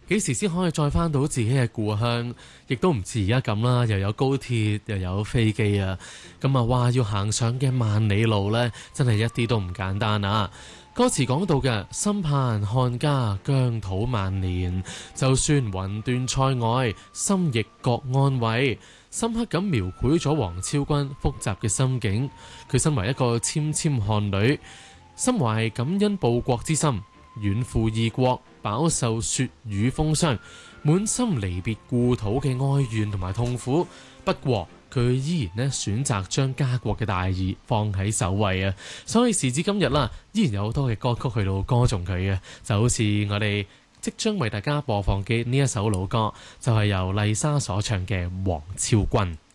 幾時先可以再翻到自己嘅故鄉？亦都唔似而家咁啦，又有高鐵又有飛機啊！咁啊，話要行上嘅萬里路呢，真係一啲都唔簡單啊！歌詞講到嘅心盼漢家疆土萬年，就算雲斷塞外，心亦覺安慰。深刻咁描繪咗王超軍複雜嘅心境。佢身為一個纖纖漢女，心懷感恩報國之心，遠赴異國，飽受雪雨風霜，滿心離別故土嘅哀怨同埋痛苦。不過佢依然咧選擇將家國嘅大義放喺首位啊！所以時至今日啦，依然有好多嘅歌曲去到歌頌佢嘅，就好似我哋即將為大家播放嘅呢一首老歌，就係由麗莎所唱嘅《王超軍》。